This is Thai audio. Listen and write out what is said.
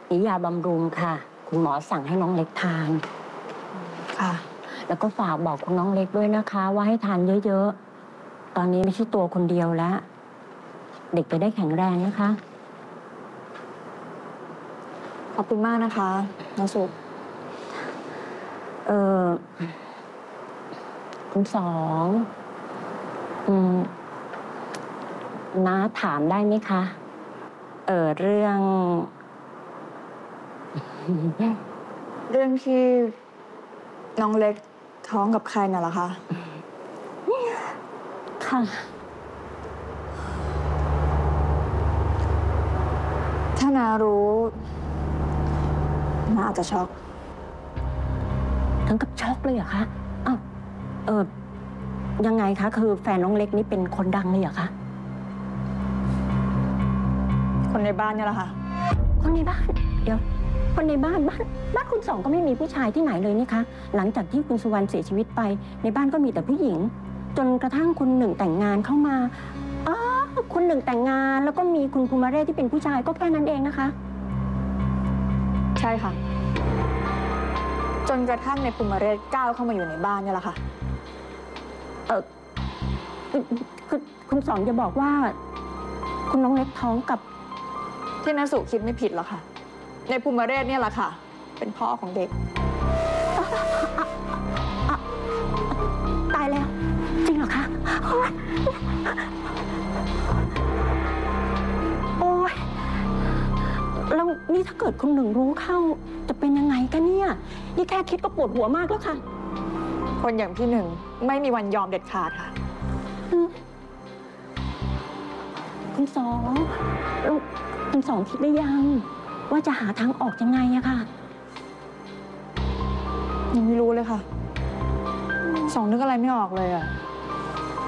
นี่ยาบำรุงค่ะ คุณหมอสั่งให้น้องเล็กทานค่ะแล้วก็ฝากบอกคุณน้องเล็กด้วยนะคะ ว่าให้ทานเยอะๆตอนนี้ไม่ใช่ตัวคนเดียวแล้ว เด็กจะได้แข็งแรงนะคะขอบคุณมากนะคะน้องสุคุณสองน้าถามได้ไหมคะเรื่องเรื่องที่น้องเล็กท้องกับใครน่ะเหรอคะค่ะถ้านารู้นาอาจจะช็อกถึงกับช็อกเลยเหรอคะอ้าวยังไงคะคือแฟนน้องเล็กนี่เป็นคนดังเลยเหรอคะคนในบ้านเนี่ยแหละค่ะคนในบ้านเดี๋ยวคนในบ้านคุณสองก็ไม่มีผู้ชายที่ไหนเลยนี่คะหลังจากที่คุณสุวรรณเสียชีวิตไปในบ้านก็มีแต่ผู้หญิงจนกระทั่งคุณหนึ่งแต่งงานเข้ามาคุณหนึ่งแต่งงานแล้วก็มีคุณภูมิเรศที่เป็นผู้ชายก็แค่นั้นเองนะคะใช่ค่ะจนกระทั่งในภูมิเรศก้าวเข้ามาอยู่ในบ้านเนี่ยแหละค่ะคือคุณสองจะบอกว่าคุณน้องเล็กท้องกับที่น้าสุคิดไม่ผิดหรอกค่ะในภูมิเรศเนี่ยแหละค่ะเป็นพ่อของเด็กตายแล้วจริงเหรอคะโอ้ยแล้วนี่ถ้าเกิดคุณหนึ่งรู้เข้าจะเป็นยังไงกันเนี่ยนี่แค่คิดก็ปวดหัวมากแล้วค่ะคนอย่างพี่หนึ่งไม่มีวันยอมเด็ดขาดค่ะคุณสองคิดได้ยังว่าจะหาทางออกยังไงอะค่ะยังไม่รู้เลยค่ะสองนึกอะไรไม่ออกเลยอะ